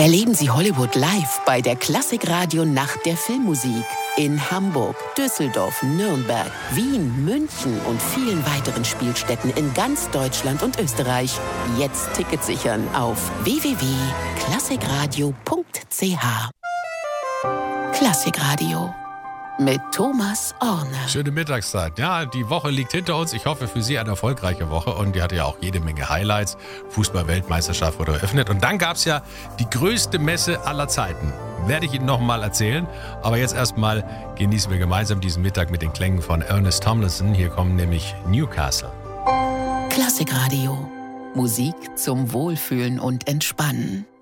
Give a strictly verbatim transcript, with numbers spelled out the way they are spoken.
Erleben Sie Hollywood live bei der Klassikradio Nacht der Filmmusik. In Hamburg, Düsseldorf, Nürnberg, Wien, München und vielen weiteren Spielstätten in ganz Deutschland und Österreich. Jetzt Tickets sichern auf w w w punkt klassikradio punkt c h. Klassikradio mit Thomas Orner. Schöne Mittagszeit. Ja, die Woche liegt hinter uns. Ich hoffe für Sie eine erfolgreiche Woche. Und die hatte ja auch jede Menge Highlights. Fußball-Weltmeisterschaft wurde eröffnet. Und dann gab es ja die größte Messe aller Zeiten. Werde ich Ihnen nochmal erzählen. Aber jetzt erstmal genießen wir gemeinsam diesen Mittag mit den Klängen von Ernest Tomlinson. Hier kommen nämlich Newcastle. Klassikradio. Musik zum Wohlfühlen und Entspannen.